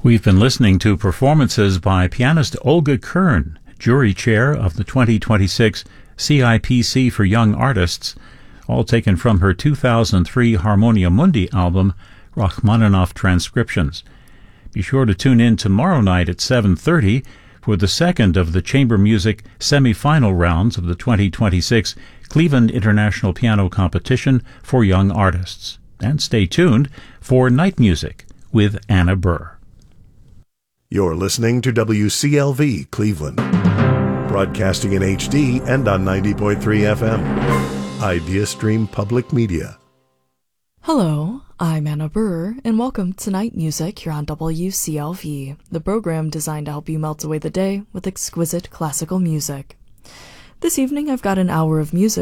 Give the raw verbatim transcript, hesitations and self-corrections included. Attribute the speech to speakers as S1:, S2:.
S1: We've been listening to performances by pianist Olga Kern, jury chair of the twenty twenty-six C I P C for Young Artists, all taken from her two thousand three Harmonia Mundi album, Rachmaninoff Transcriptions. Be sure to tune in tomorrow night at seven thirty for the second of the chamber music semi-final rounds of the twenty twenty-six Cleveland International Piano Competition for Young Artists. And stay tuned for Night Music with Anna Burr.
S2: You're listening to W C L V Cleveland, broadcasting in H D and on ninety point three F M. IdeaStream Public Media.
S3: Hello, I'm Anna Burr, and welcome to Night Music here on W C L V, the program designed to help you melt away the day with exquisite classical music. This evening I've got an hour of music